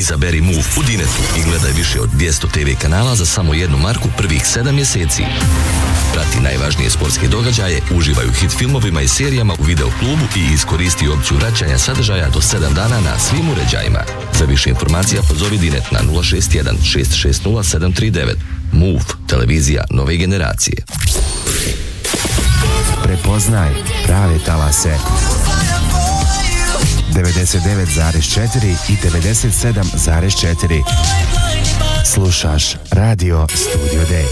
Izaberi Move u Dinetu i gledaj više od 200 TV kanala za samo 1 marku prvih 7 mjeseci. Prati najvažnije sportske događaje, uživaj u hit filmovima i serijama u video klubu i iskoristi opciju vraćanja sadržaja do 7 dana na svim uređajima. Za više informacija pozovi Dinet na 061 660 739. Move, televizija nove generacije. Prepoznaj prave talase. 99,4 i 97,4. Slušaš Radio Studio D.